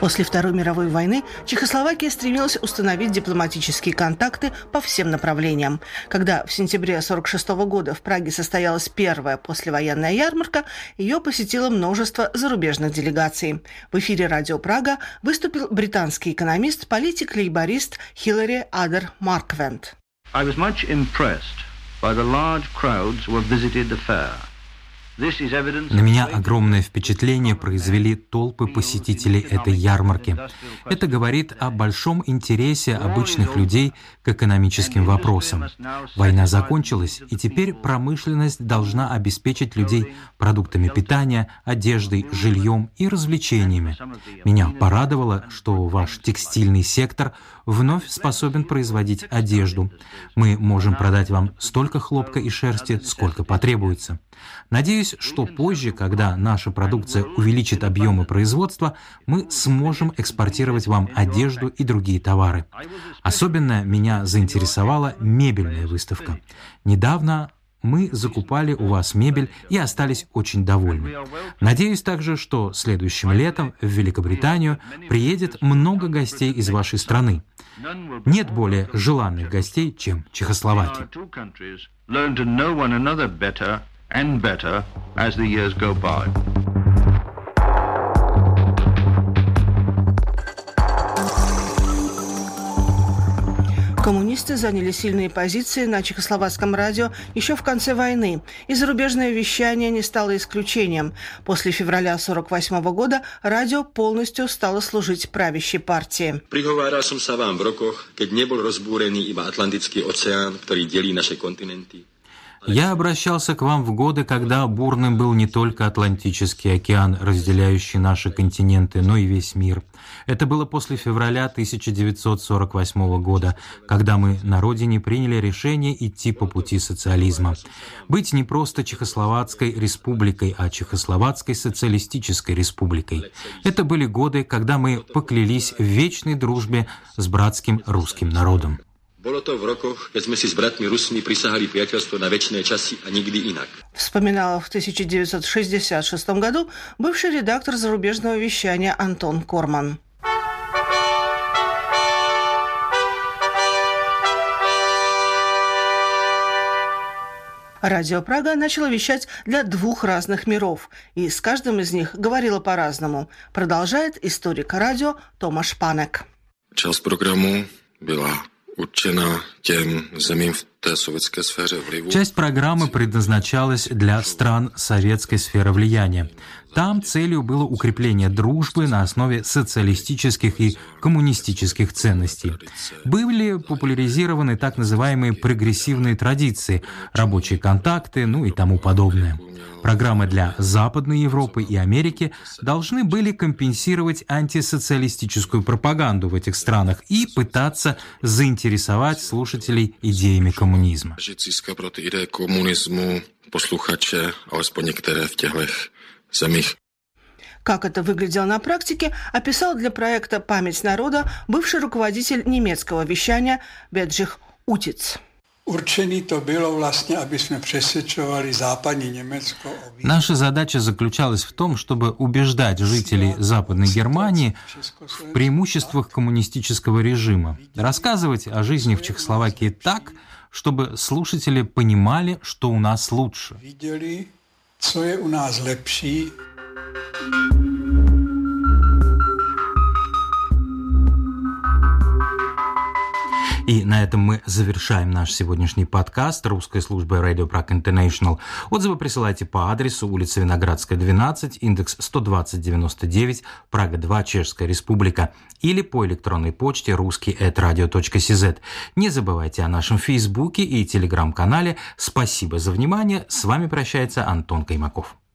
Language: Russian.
После Второй мировой войны Чехословакия стремилась установить дипломатические контакты по всем направлениям. Когда в сентябре 1946 года в Праге состоялась первая послевоенная ярмарка, ее посетило множество зарубежных делегаций. В эфире «Радио Прага» выступил британский экономист, политик-лейборист Хиллари Адер Марквент. I was much impressed by the large crowds who visited the fair. На меня огромное впечатление произвели толпы посетителей этой ярмарки. Это говорит о большом интересе обычных людей к экономическим вопросам. Война закончилась, и теперь промышленность должна обеспечить людей продуктами питания, одеждой, жильем и развлечениями. Меня порадовало, что ваш текстильный сектор вновь способен производить одежду. Мы можем продать вам столько хлопка и шерсти, сколько потребуется. Надеюсь, что позже, когда наша продукция увеличит объемы производства, мы сможем экспортировать вам одежду и другие товары. Особенно меня заинтересовала мебельная выставка. Недавно мы закупали у вас мебель и остались очень довольны. Надеюсь также, что следующим летом в Великобританию приедет много гостей из вашей страны. Нет более желанных гостей, чем Чехословакия. And better as the years go by. Коммунисты заняли сильные позиции на чехословацком радио еще в конце войны, и зарубежное вещание не стало исключением. После февраля 1948 года радио полностью стало служить правящей партии. Prihováral som sa vám v rokoch, keď nebol rozbúrený iba Atlantický oceán, ktorý delí naše kontinenty. Я обращался к вам в годы, когда бурным был не только Атлантический океан, разделяющий наши континенты, но и весь мир. Это было после февраля 1948 года, когда мы на родине приняли решение идти по пути социализма. Быть не просто Чехословацкой республикой, а Чехословацкой социалистической республикой. Это были годы, когда мы поклялись в вечной дружбе с братским русским народом. Bolo to v rokoch, keď sme si s bratmi Rusmi prisahali priateľstvo na večné časy a nikdy inak. Вспоминал в 1966 году бывший редактор зарубежного вещания Антон Корман. Радио Прага начало вещать для двух разных миров, и с каждым из них говорило по-разному. Продолжает историк радио Томаш Панек. Часть программы была Часть программы предназначалась для стран советской сферы влияния. Там целью было укрепление дружбы на основе социалистических и коммунистических ценностей. Были популяризированы так называемые прогрессивные традиции, рабочие контакты, и тому подобное. Программы для Западной Европы и Америки должны были компенсировать антисоциалистическую пропаганду в этих странах и пытаться заинтересовать слушателей идеями коммунизма. Как это выглядело на практике, описал для проекта «Память народа» бывший руководитель немецкого вещания Bedřich Utiц. Наша задача заключалась в том, чтобы убеждать жителей Западной Германии в преимуществах коммунистического режима, рассказывать о жизни в Чехословакии так, чтобы слушатели понимали, что у нас лучше. И на этом мы завершаем наш сегодняшний подкаст русской службы Radio Prague International. Отзывы присылайте по адресу улица Виноградская, 12, индекс 12099, Прага 2, Чешская Республика, или по электронной почте ruski@radio.cz. Не забывайте о нашем Фейсбуке и Телеграм-канале. Спасибо за внимание. С вами прощается Антон Каймаков.